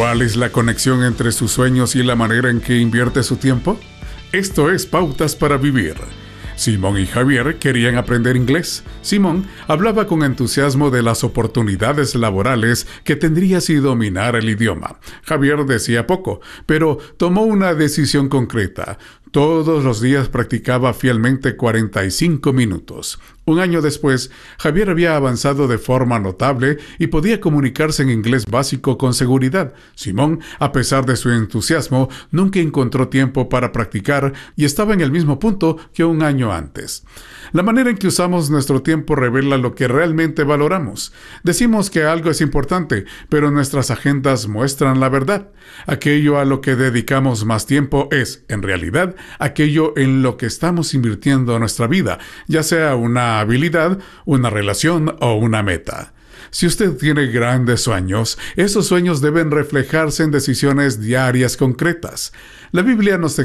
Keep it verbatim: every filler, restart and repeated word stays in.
¿Cuál es la conexión entre sus sueños y la manera en que invierte su tiempo? Esto es Pautas para Vivir. Simón y Javier querían aprender inglés. Simón hablaba con entusiasmo de las oportunidades laborales que tendría si dominara el idioma. Javier decía poco, pero tomó una decisión concreta. Todos los días practicaba fielmente cuarenta y cinco minutos. Un año después, Javier había avanzado de forma notable y podía comunicarse en inglés básico con seguridad. Simón, a pesar de su entusiasmo, nunca encontró tiempo para practicar y estaba en el mismo punto que un año antes. La manera en que usamos nuestro tiempo revela lo que realmente valoramos. Decimos que algo es importante, pero nuestras agendas muestran la verdad. Aquello a lo que dedicamos más tiempo es, en realidad, aquello en lo que estamos invirtiendo nuestra vida, ya sea una habilidad, una relación o una meta. Si usted tiene grandes sueños, esos sueños deben reflejarse en decisiones diarias concretas. La Biblia nos